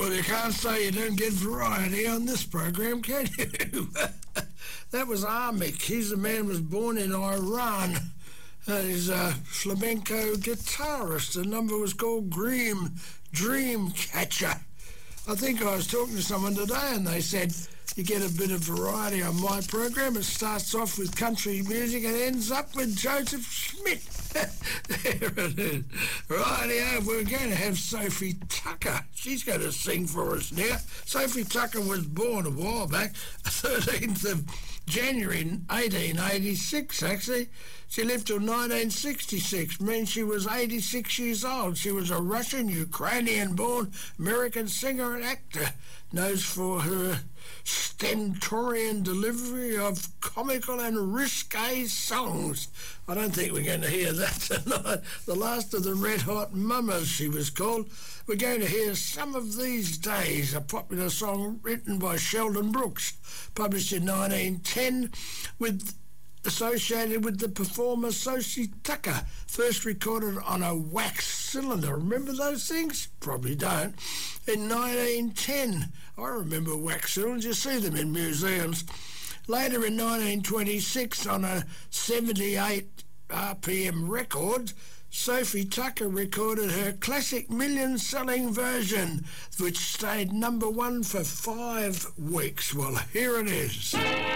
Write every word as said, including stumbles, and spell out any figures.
Well, you can't say you don't get variety on this program, can you? That was Armik. He's a man who was born in Iran. Uh, he's a flamenco guitarist. The number was called Dream, Dreamcatcher. I think I was talking to someone today and they said, you get a bit of variety on my program. It starts off with country music and ends up with Joseph Schmidt. There it is. Rightio, we're going to have Sophie Tucker. She's going to sing for us now. Sophie Tucker was born a while back, thirteenth of January eighteen eighty-six, actually. She lived till nineteen sixty-six, means she was eighty-six years old. She was a Russian, Ukrainian-born American singer and actor, known for her stentorian delivery of comical and risque songs. I don't think we're going to hear that tonight. The last of the Red Hot Mamas, she was called. We're going to hear Some of These Days, a popular song written by Sheldon Brooks, published in nineteen ten, with associated with the performer Sophie Tucker, first recorded on a wax cylinder. Remember those things? Probably don't. In nineteen ten, I remember wax cylinders. You see them in museums. Later in nineteen twenty-six, on a seventy-eight R P M record, Sophie Tucker recorded her classic million-selling version, which stayed number one for five weeks. Well, here it is.